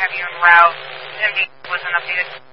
have you en route. MD was an updated